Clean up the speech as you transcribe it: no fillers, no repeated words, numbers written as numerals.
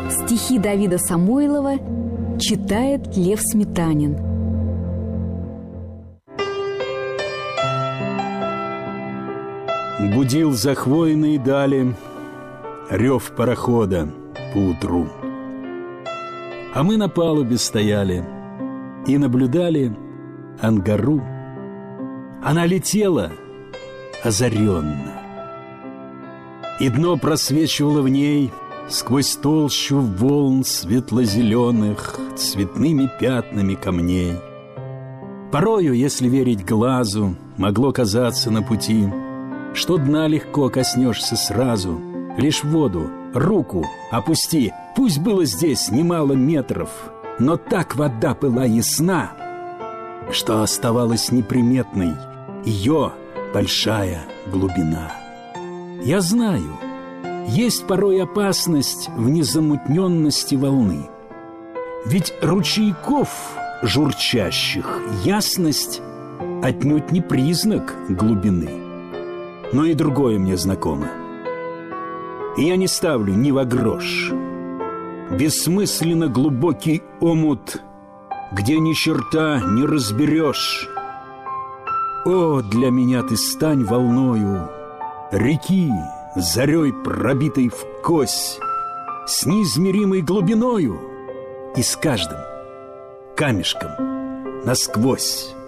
Стихи Давида Самойлова читает Лев Сметанин. Будил захвойные дали рев парохода поутру. А мы на палубе стояли и наблюдали ангару. Она летела озаренно, и дно просвечивало в ней сквозь толщу волн светло-зеленых цветными пятнами камней. Порою, если верить глазу, могло казаться на пути, что дна легко коснешься сразу. Лишь в воду руку опусти. Пусть было здесь немало метров, но так вода была ясна, что оставалась неприметной ее большая глубина. Я знаю, есть порой опасность в незамутненности волны. Ведь ручейков журчащих ясность отнюдь не признак глубины. Но и другое мне знакомо. И я не ставлю ни во грош бессмысленно глубокий омут, где ни черта не разберешь. О, для меня ты стань волною реки, зарей пробитой вкось, с неизмеримой глубиною и с каждым камешком насквозь.